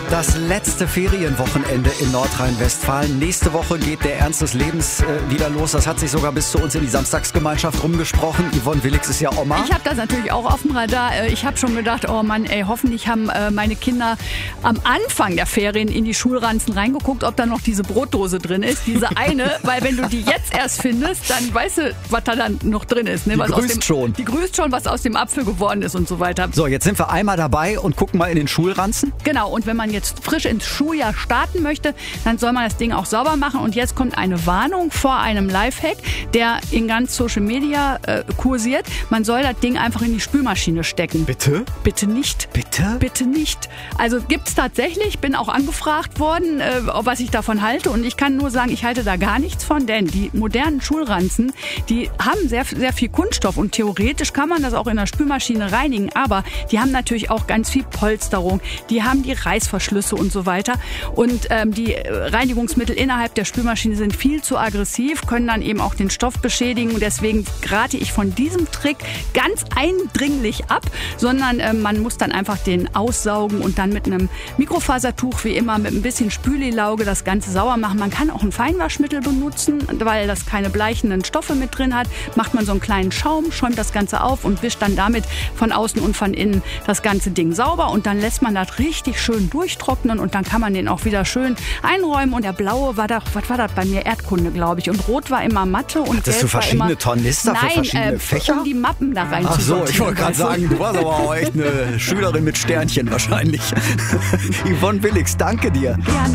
Das letzte Ferienwochenende in Nordrhein-Westfalen. Nächste Woche geht der Ernst des Lebens wieder los. Das hat sich sogar bis zu uns in die Samstagsgemeinschaft rumgesprochen. Yvonne Willigs ist ja Oma. Ich habe das natürlich auch auf dem Radar. Ich habe schon gedacht, oh Mann, hoffentlich haben meine Kinder am Anfang der Ferien in die Schulranzen reingeguckt, ob da noch diese Brotdose drin ist. Diese eine, weil wenn du die jetzt erst findest, dann weißt du, was da dann noch drin ist. Ne? Die grüßt schon. Die grüßt schon, was aus dem Apfel geworden ist und so weiter. So, jetzt sind wir einmal dabei und gucken mal in den Schulranzen. Genau, und wenn man jetzt frisch ins Schuljahr starten möchte, dann soll man das Ding auch sauber machen. Und jetzt kommt eine Warnung vor einem Lifehack, der in ganz Social Media kursiert. Man soll das Ding einfach in die Spülmaschine stecken. Bitte? Bitte nicht. Bitte? Bitte nicht. Also gibt's tatsächlich, bin auch angefragt worden, was ich davon halte. Und ich kann nur sagen, ich halte da gar nichts von, denn die modernen Schulranzen, die haben sehr, sehr viel Kunststoff. Und theoretisch kann man das auch in der Spülmaschine reinigen. Aber die haben natürlich auch ganz viel Polsterung. Die haben die Reißverschlüsse und so weiter. Und die Reinigungsmittel innerhalb der Spülmaschine sind viel zu aggressiv, können dann eben auch den Stoff beschädigen. Deswegen rate ich von diesem Trick ganz eindringlich ab, sondern man muss dann einfach den aussaugen und dann mit einem Mikrofasertuch, wie immer, mit ein bisschen Spülilauge das Ganze sauer machen. Man kann auch ein Feinwaschmittel benutzen, weil das keine bleichenden Stoffe mit drin hat. Macht man so einen kleinen Schaum, schäumt das Ganze auf und wischt dann damit von außen und von innen das ganze Ding sauber. Und dann lässt man das richtig schön durchtrocknen und dann kann man den auch wieder schön einräumen. Und der blaue war doch, was war das bei mir? Erdkunde, glaube ich. Und rot war immer Mathe und Hattest du verschiedene Tornister für verschiedene Fächer? Um die Mappen da rein Ach zu so, sortieren. ich wollte gerade sagen, du warst aber auch echt eine Schülerin mit Sternchen wahrscheinlich. Yvonne Willigs, danke dir. Gerne.